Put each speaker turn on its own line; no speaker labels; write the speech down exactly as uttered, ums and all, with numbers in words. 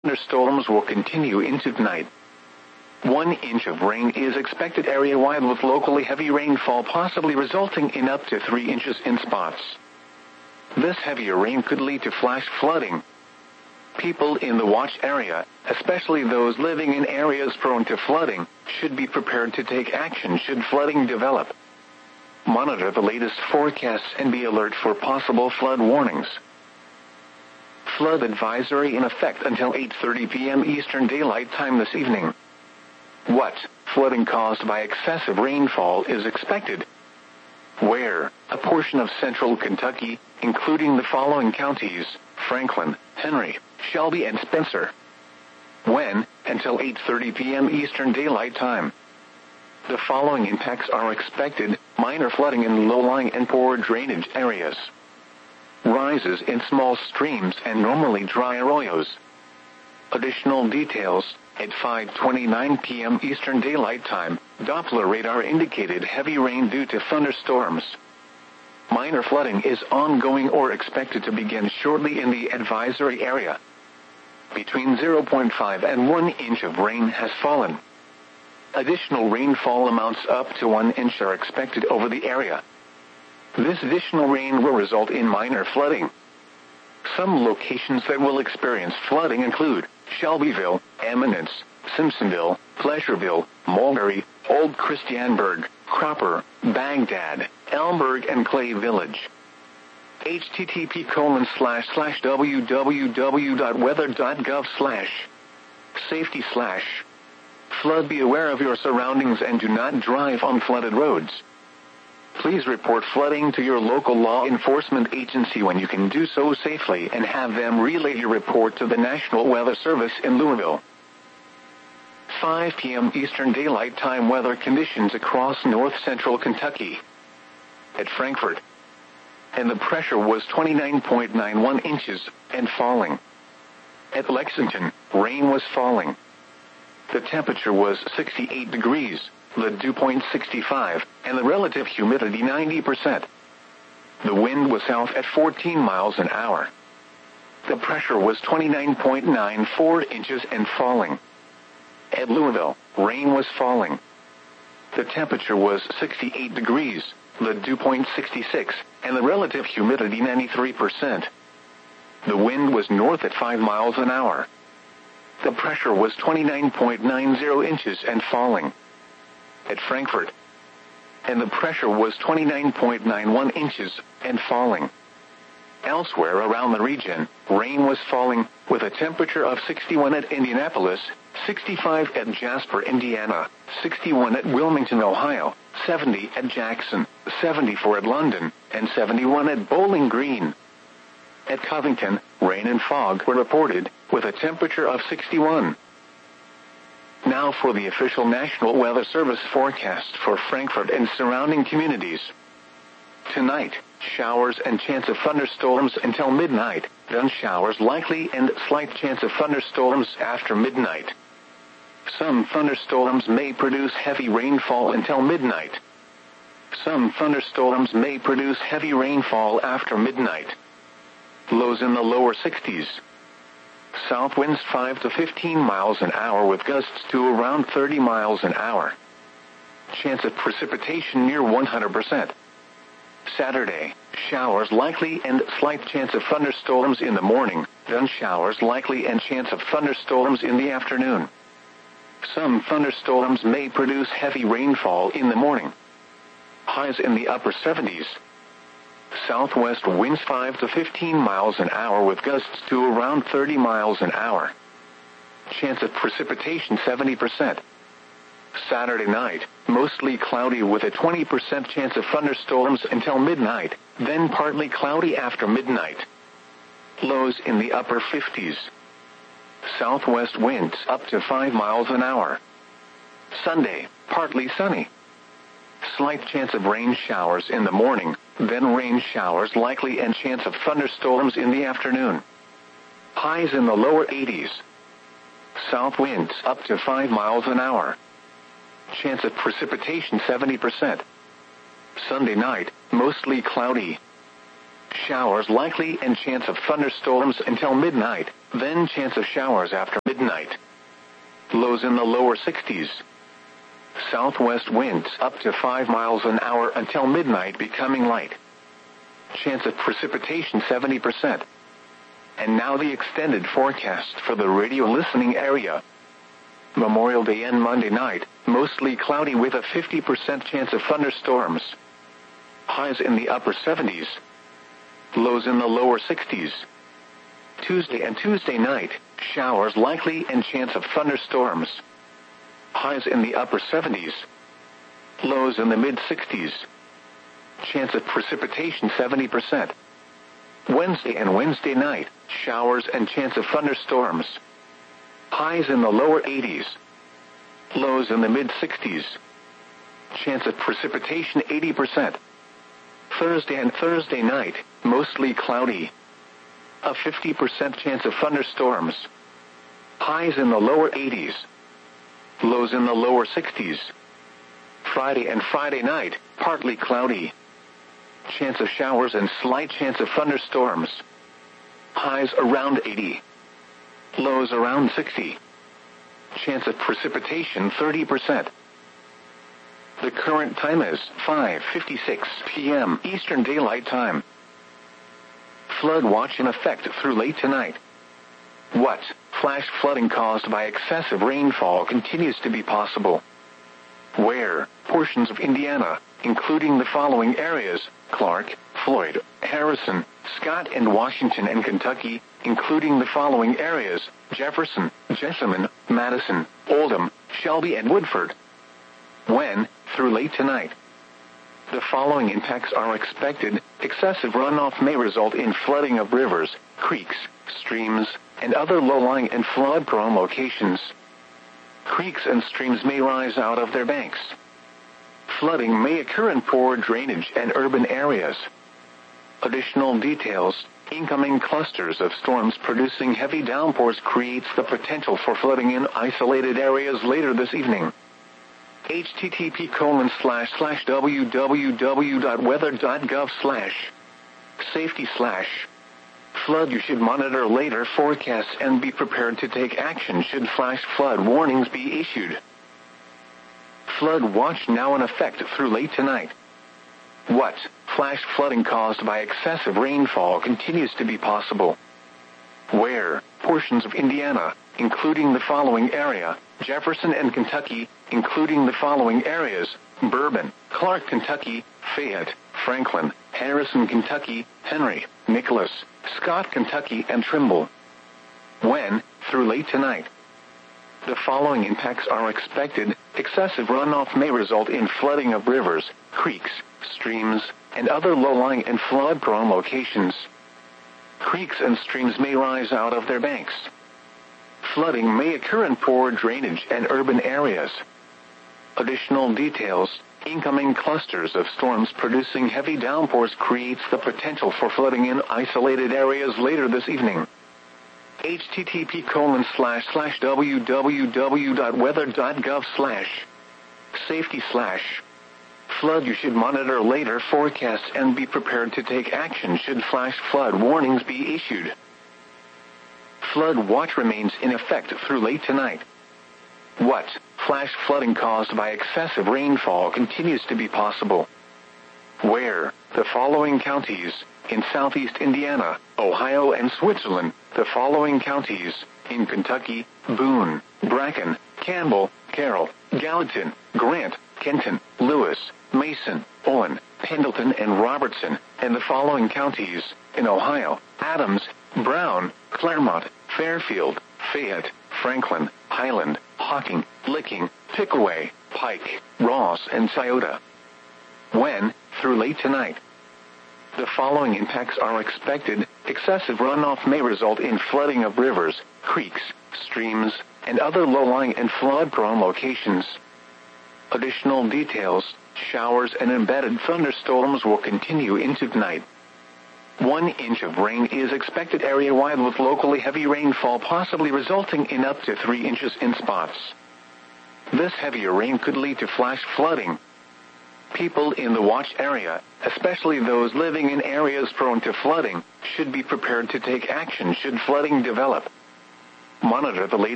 thunderstorms will continue into tonight. One inch of rain is expected area-wide, with locally heavy rainfall possibly resulting in up to three inches in spots. This heavier rain could lead to flash flooding. People in the watch area, especially those living in areas prone to flooding, should be prepared to take action should flooding develop. Monitor the latest forecasts and be alert for possible flood warnings. Flood advisory in effect until eight thirty p.m. Eastern Daylight Time this evening. What flooding caused by excessive rainfall is expected? Where? A portion of central Kentucky, including the following counties: Franklin, Henry, Shelby, and Spencer. When? Until eight thirty p.m. Eastern Daylight Time. The following impacts are expected: minor flooding in low-lying and poor drainage areas. Rises in small streams and normally dry arroyos. Additional details: at five twenty-nine p.m. Eastern Daylight Time, Doppler radar indicated heavy rain due to thunderstorms. Minor flooding is ongoing or expected to begin shortly in the advisory area. Between zero point five and one inch of rain has fallen. Additional rainfall amounts up to one inch are expected over the area. This additional rain will result in minor flooding. Some locations that will experience flooding include Shelbyville, Eminence, Simpsonville, Pleasureville, Mulberry, Old Christiansburg, Cropper, Baghdad, Elmberg, and Clay Village. http colon slash slash www.weather.gov slash safety slash flood. Be aware of your surroundings and do not drive on flooded roads. Please report flooding to your local law enforcement agency when you can do so safely, and have them relay your report to the National Weather Service in Louisville. five p.m. Eastern Daylight Time weather conditions across north-central Kentucky. At Frankfort, and the pressure was twenty-nine point nine one inches and falling. At Lexington, rain was falling. The temperature was sixty-eight degrees, the dew point sixty-five, and the relative humidity ninety percent. The wind was south at fourteen miles an hour. The pressure was twenty-nine point nine four inches and falling. At Louisville, rain was falling. The temperature was sixty-eight degrees, the dew point sixty-six, and the relative humidity ninety-three percent. The wind was north at five miles an hour. The pressure was twenty-nine point nine zero inches and falling. At Frankfort, and the pressure was twenty-nine point nine one inches and falling. Elsewhere around the region, rain was falling, with a temperature of sixty-one at Indianapolis, sixty-five at Jasper, Indiana, sixty-one at Wilmington, Ohio, seventy at Jackson, seventy-four at London, and seventy-one at Bowling Green. At Covington, rain and fog were reported, with a temperature of sixty-one. Now for the official National Weather Service forecast for Frankfort and surrounding communities. Tonight, showers and chance of thunderstorms until midnight, then showers likely and slight chance of thunderstorms after midnight. Some thunderstorms may produce heavy rainfall until midnight. Some thunderstorms may produce heavy rainfall after midnight. Lows in the lower sixties. South winds five to fifteen miles an hour with gusts to around thirty miles an hour. Chance of precipitation near one hundred percent. Saturday, showers likely and slight chance of thunderstorms in the morning, then showers likely and chance of thunderstorms in the afternoon. Some thunderstorms may produce heavy rainfall in the morning. Highs in the upper seventies. Southwest winds five to fifteen miles an hour with gusts to around thirty miles an hour. Chance of precipitation seventy percent. Saturday night, mostly cloudy with a twenty percent chance of thunderstorms until midnight, then partly cloudy after midnight. Lows in the upper fifties. Southwest winds up to five miles an hour. Sunday, partly sunny. Slight chance of rain showers in the morning, then rain showers likely and chance of thunderstorms in the afternoon. Highs in the lower eighties. South winds up to five miles an hour. Chance of precipitation seventy percent. Sunday night, mostly cloudy. Showers likely and chance of thunderstorms until midnight, Then chance of showers after midnight. Lows in the lower sixties. Southwest winds up to five miles an hour until midnight, becoming light. Chance of precipitation seventy percent. And now the extended forecast for the radio listening area. Memorial Day and Monday night, mostly cloudy with a fifty percent chance of thunderstorms. Highs in the upper seventies. Lows in the lower sixties. Tuesday and Tuesday night, showers likely and chance of thunderstorms. Highs in the upper seventies. Lows in the mid-sixties. Chance of precipitation seventy percent. Wednesday and Wednesday night, showers and chance of thunderstorms. Highs in the lower eighties. Lows in the mid-sixties. Chance of precipitation eighty percent. Thursday and Thursday night, mostly cloudy. A fifty percent chance of thunderstorms. Highs in the lower eighties. Lows in the lower sixties. Friday and Friday night, partly cloudy. Chance of showers and slight chance of thunderstorms. Highs around eighty. Lows around sixty. Chance of precipitation thirty percent. The current time is five fifty-six p.m. Eastern Daylight Time. Flood watch in effect through late tonight. What? Flash flooding caused by excessive rainfall continues to be possible. Where? Portions of Indiana, including the following areas: Clark, Floyd, Harrison, Scott, and Washington, and Kentucky, including the following areas: Jefferson, Jessamine, Madison, Oldham, Shelby, and Woodford. When? Through late tonight. The following impacts are expected. Excessive runoff may result in flooding of rivers, creeks, streams, and other low-lying and flood-prone locations. Creeks and streams may rise out of their banks. Flooding may occur in poor drainage and urban areas. Additional details: incoming clusters of storms producing heavy downpours creates the potential for flooding in isolated areas later this evening. http colon slash slash www.weather.gov slash safety slash flood. You should monitor later forecasts and be prepared to take action should flash flood warnings be issued. Flood watch now in effect through late tonight. What? Flash flooding caused by excessive rainfall continues to be possible. Where? Portions of Indiana, including the following area: Jefferson and Kentucky, including the following areas: Bourbon, Clark, Kentucky, Fayette, Franklin, Harrison, Kentucky, Henry, Nicholas, Scott, Kentucky, and Trimble. When? Through late tonight. The following impacts are expected. Excessive runoff may result in flooding of rivers, creeks, streams, and other low-lying and flood-prone locations. Creeks and streams may rise out of their banks. Flooding may occur in poor drainage and urban areas. Additional details: incoming clusters of storms producing heavy downpours creates the potential for flooding in isolated areas later this evening. http colon slash slash www.weather.gov slash safety slash flood. You should monitor later forecasts and be prepared to take action should flash flood warnings be issued. Flood watch remains in effect through late tonight. What? Flash flooding caused by excessive rainfall continues to be possible. Where? The following counties: in southeast Indiana, Ohio, and Switzerland. The following counties: in Kentucky, Boone, Bracken, Campbell, Carroll, Gallatin, Grant, Kenton, Lewis, Mason, Owen, Pendleton, and Robertson. And the following counties: in Ohio, Adams, Brown, Claremont, Fairfield, Fayette, Franklin, Highland, Hocking, Licking, Pickaway, Pike, Ross, and Scioto. When? Through late tonight. The following impacts are expected. Excessive runoff may result in flooding of rivers, creeks, streams, and other low-lying and flood-prone locations. Additional details: showers and embedded thunderstorms will continue into tonight. One inch of rain is expected area-wide, with locally heavy rainfall possibly resulting in up to three inches in spots. This heavier rain could lead to flash flooding. People in the watch area, especially those living in areas prone to flooding, should be prepared to take action should flooding develop. Monitor the latest